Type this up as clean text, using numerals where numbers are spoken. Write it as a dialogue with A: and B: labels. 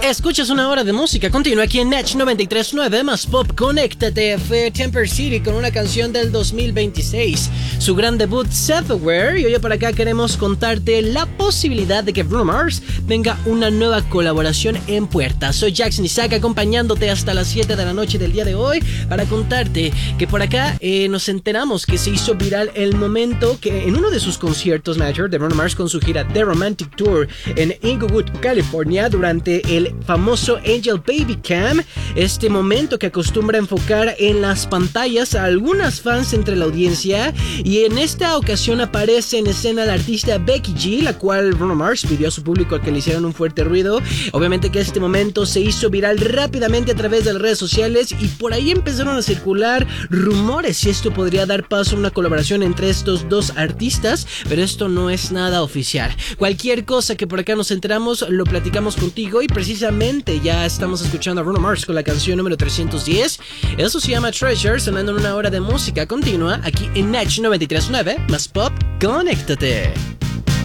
A: Escuchas una hora de música, continúa aquí en Natch 93.9 más Pop. Conéctate. Fue Temper City con una canción del 2026, su gran debut Self-Aware. Y hoy por acá queremos contarte la posibilidad de que Bruno Mars tenga una nueva colaboración en puerta. Soy Jackson Isaac, acompañándote hasta las 7 de la noche del día de hoy para contarte que por acá nos enteramos que se hizo viral el momento que en uno de sus conciertos major de Bruno Mars con su gira The Romantic Tour en Inglewood, California, durante el famoso Angel Baby Cam, este momento que acostumbra enfocar en las pantallas a algunas fans entre la audiencia, y en esta ocasión aparece en escena la artista Becky G, la cual Bruno Mars pidió a su público que le hicieran un fuerte ruido. Obviamente que este momento se hizo viral rápidamente a través de las redes sociales y por ahí empezaron a circular rumores si esto podría dar paso a una colaboración entre estos dos artistas, pero esto no es nada oficial. Cualquier cosa que por acá nos enteramos lo platicamos contigo, y precisamente ya estamos escuchando a Bruno Mars con la canción número 310. Eso se llama Treasure, sonando en una hora de música continua aquí en Natch 93.9 más Pop. Conéctate.